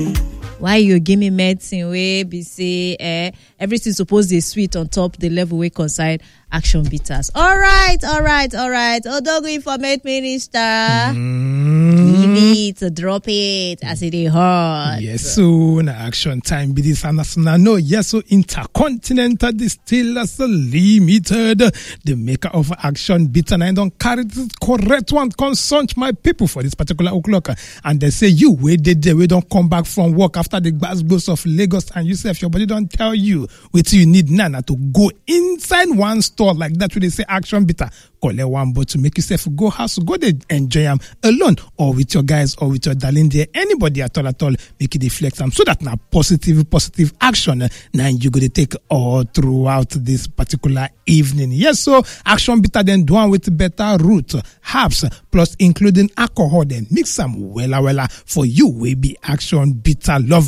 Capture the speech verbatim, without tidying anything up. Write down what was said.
Why you give me medicine wey be say eh, everything supposed to sweet on top the level we concern action bitters. All right, all right, all right. Odogu Informate Minister. Mm. Give it, drop it as it is hot. Yes, so na action time be this and no, yes, so Intercontinental Distillers Limited, the maker of action bitter, and I don't carry the correct one, consult my people for this particular o'clock. And they say you waited there, we don't come back from work after the gbas of Lagos, and you say if your body don't tell you what you need nana to go inside one store like that where they say action bitter, collect one bottle to make yourself go house, go there enjoy them alone or with your guys or with your darling there, anybody at all at all, make it flex them so that now positive positive action now you go to take all throughout this particular evening. Yes, so action bitter then do one with better root herbs plus including alcohol, then mix them wella wella for you will be action bitter lover.